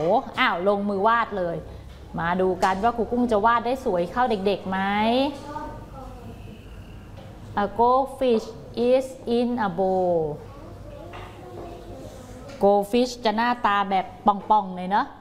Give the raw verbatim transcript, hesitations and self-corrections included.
อ้าวลงมือวาดเลยมาดูกันว่าครูกุ้งจะวาดได้สวยเข้าเด็กๆไหม A goldfish is in a bowl goldfish จะหน้าตาแบบป่องๆเลยเนาะ